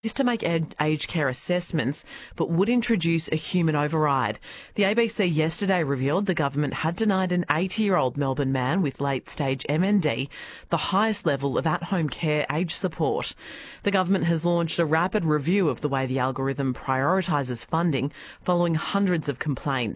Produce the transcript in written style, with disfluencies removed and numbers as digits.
Used to make aged care assessments, but would introduce a human override. The ABC yesterday revealed the government had denied an 80-year-old Melbourne man with late-stage MND the highest level of at-home care aged support. The government has launched a rapid review of the way the algorithm prioritises funding following hundreds of complaints.